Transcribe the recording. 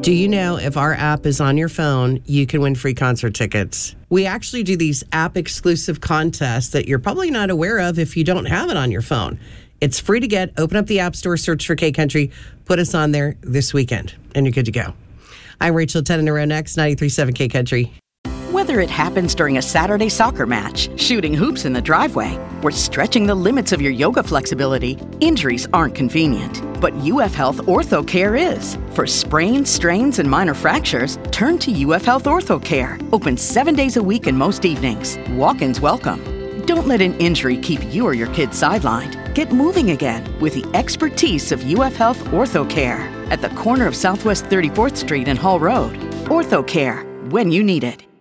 Do you know if our app is on your phone, you can win free concert tickets? We actually do these app-exclusive contests that you're probably not aware of if you don't have it on your phone. It's free to get. Open up the App Store, search for K-Country, put us on there this weekend, and you're good to go. I'm Rachel, 10 in a row next, 93.7 K-Country. Whether it happens during a Saturday soccer match, shooting hoops in the driveway, or stretching the limits of your yoga flexibility, injuries aren't convenient. But UF Health Ortho Care is. For sprains, strains, and minor fractures, turn to UF Health Ortho Care. Open 7 days a week and most evenings. Walk-ins welcome. Don't let an injury keep you or your kids sidelined. Get moving again with the expertise of UF Health Ortho Care at the corner of Southwest 34th Street and Hall Road. Ortho Care, when you need it.